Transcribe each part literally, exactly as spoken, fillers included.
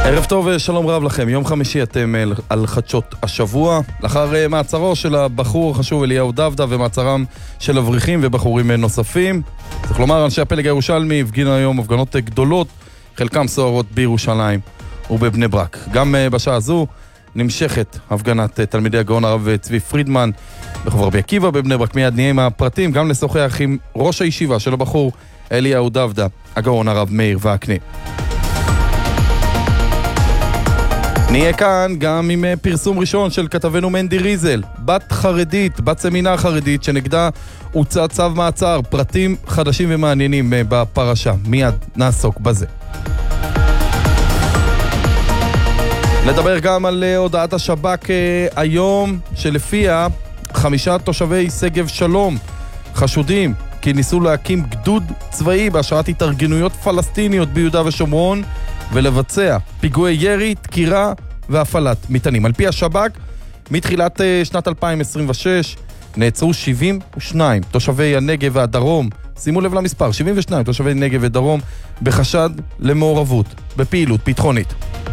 ערב טוב, שלום רב לכם. יום חמישי אתם על חדשות השבוע. לאחר מעצרו של הבחור החשוב אליהו דוודא ומעצרם של אברכים ובחורים נוספים, צריך לומר, אנשי הפלג הירושלמי הפגינו היום הפגנות גדולות, חלקם סוערות בירושלים ובבני ברק. גם בשעה הזו נמשכת הפגנת תלמידי הגאון הרב צבי פרידמן ברחוב רבי עקיבא בבני ברק. מיד נהיה עם הפרטים, גם לשוחח עם ראש הישיבה של הבחור אליהו דוודא, הגאון הרב מאיר וקנין. נהיה כאן גם עם פרסום ראשון של כתבנו מנדי ריזל, בת חרדית, בת סמינר חרדית שנגדה הוצא צו מעצר, פרטים חדשים ומעניינים בפרשה. מיד נעסוק בזה. נדבר גם על הודעת השב"כ היום, שלפיה חמישה תושבי שגב שלום חשודים כי ניסו להקים גדוד צבאי בהשראת התארגנויות פלסטיניות ביהודה ושומרון ולבצע פיגועי ירי, דקירה והפעלת מטענים. על פי השב"כ, מתחילת שנת אלפיים עשרים ושש נעצרו שבעים ושניים תושבי הנגב והדרום, שימו לב למספר, שבעים ושניים תושבי נגב ודרום, בחשד למעורבות בפעילות ביטחונית.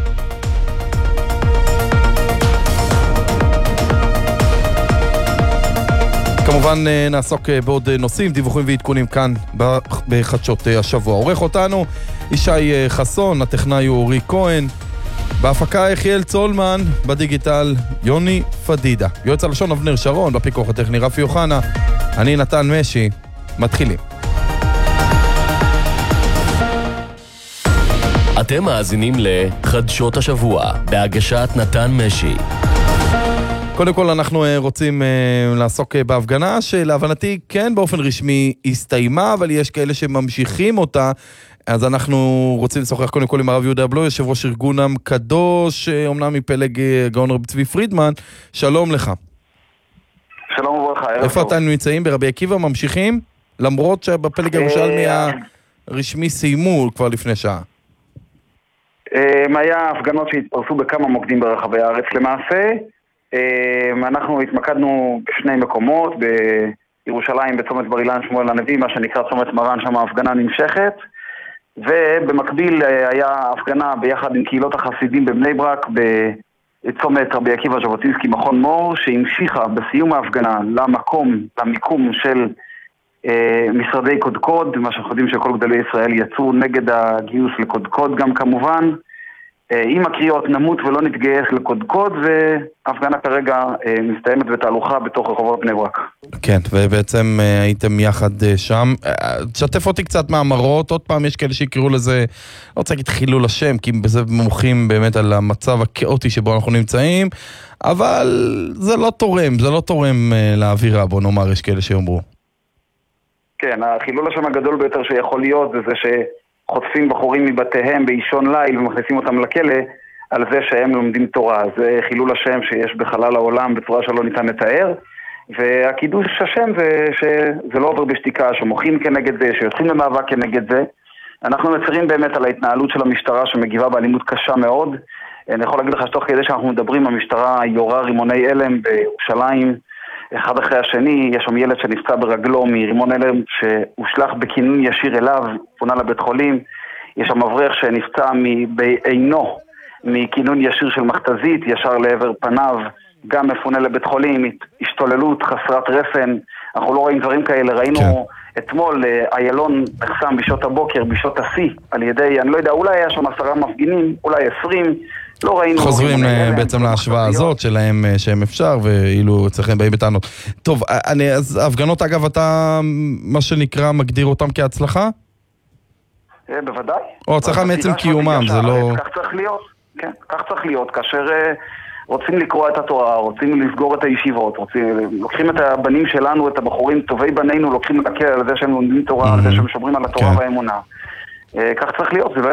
כמובן נעסוק בעוד נושאים, דיווחים ועדכונים כאן בחדשות השבוע. עורך אותנו ישי חסון, הטכנאי הוא אורי כהן, בהפקה יחיאל צולמן, בדיגיטל יוני פדידה, יועץ הלשון אבנר שרון, בפיקוח הטכני רפי יוחנה, אני נתן משי. מתחילים. אתם מאזינים לחדשות השבוע בהגשת נתן משי. קודם כל אנחנו רוצים לעסוק בהפגנה שלהבנתי כן באופן רשמי הסתיימה, אבל יש כאלה שממשיכים אותה, אז אנחנו רוצים לשוחח קודם כל עם הרב יהודה בלוי, יושב ראש ארגון עם קדוש, אומנם מפלג הגאון רבי צבי פרידמן. שלום לך. שלום וברכה. איפה אתם נמצאים? ברבי עקיבא ממשיכים? למרות שבפלג הירושלמי הרשמי סיימו כבר לפני שעה. היה הפגנות שהתפרסו בכמה מוקדים ברחבי הארץ למעשה. אנחנו התמקדנו בשני מקומות, בירושלים בצומת בר אילן שמואל הנביא, מה שנקרא צומת מרן, שם ההפגנה נמשכת, ובמקביל היה הפגנה ביחד עם קהילות החסידים בבני ברק בצומת רבי עקיבא ז'בוטינסקי מכון מור, שהמשיכה בסיום ההפגנה למקום, למיקום של אה, משרדי קודקוד, מה שאנחנו יודעים שכל גדולי ישראל יצאו נגד הגיוס לקודקוד גם כמובן, עם הקריאות נמות ולא נתגייס לקודקוד, והפגנה כרגע מסתיימת בתהלוכה בתוך רחובות בני ברק. כן, ובעצם הייתם יחד שם. תשתף אותי קצת מהמראות, עוד פעם יש כאלה שיקראו לזה, לא רוצה להגיד חילול השם, כי בזה מומחים באמת על המצב הכאוטי שבו אנחנו נמצאים, אבל זה לא תורם, זה לא תורם לאווירה, בוא נאמר, יש כאלה שאומרו. כן, החילול השם הגדול ביותר שיכול להיות זה זה ש... חוטפים בחורים מבתיהם באישון ליל ומכניסים אותם לכלא על זה שהם לומדים תורה. זה חילול השם שיש בחלל העולם בצורה שלא ניתן לתאר, והקידוש השם זה שזה לא עובר בשתיקה, שמוחים כנגד זה, שיוצאים למאבק כנגד זה. אנחנו מצרים באמת על ההתנהלות של המשטרה שמגיבה באלימות קשה מאוד. אני יכול להגיד לך שתוך כדי שאנחנו מדברים, המשטרה יורה רימוני אלם בירושלים אחד אחרי השני. יש שם ילד שנפצע ברגלו מרימון אלם שהושלח בכינון ישיר אליו, פונה לבית חולים. יש שם אברך שנפצע בעינו מכינון ישיר של מכתזית ישר לעבר פניו, גם מפונה לבית חולים. השתוללות חסרת רסן, אנחנו לא רואים דברים כאלה. ראינו כן. אתמול איילון נחסם בשעות הבוקר, בשעות השיא, על ידי, אני לא יודע, אולי היה שם עשרה מפגינים, אולי עשרים. לא ראינו. חוזרים בעצם להשוואה הזאת שלהם שהם אפשר, ואילו צריכים באים בטענות. טוב, אני, אז ההפגנות אגב, אתה מה שנקרא מגדיר אותם כהצלחה? בוודאי. או הצלחה מעצם קיומם, זה לא... כך צריך להיות, כן, כך צריך להיות, כאשר רוצים לקרוא את התורה, רוצים לסגור את הישיבות, רוצים, לוקחים את הבנים שלנו, את הבחורים, טובי בנינו, לוקחים להקל על זה שהם לומדים תורה, על זה שהם שומרים על התורה והאמונה. כך צריך להיות, זה